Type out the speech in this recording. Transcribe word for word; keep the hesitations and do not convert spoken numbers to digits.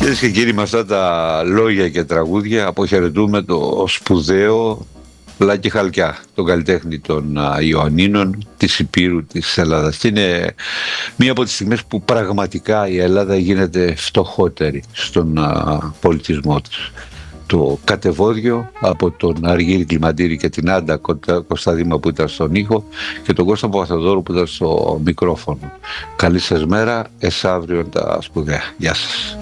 Κυρίες και κύριοι, με αυτά τα λόγια και τραγούδια αποχαιρετούμε το σπουδαίο Λάκη Χαλκιά, τον καλλιτέχνη των Ιωαννίνων, της Υπήρου, της Ελλάδας. Και είναι μία από τις στιγμές που πραγματικά η Ελλάδα γίνεται φτωχότερη στον πολιτισμό της. Το κατεβόδιο από τον Αργύρη Κλιμαντήρη και την Άντα Κωνσταντίμα που ήταν στον ήχο και τον Κώστα Παπαθεοδόρου που ήταν στο μικρόφωνο. Καλή σας μέρα, εσάυριον τα σπουδαία. Γεια σας.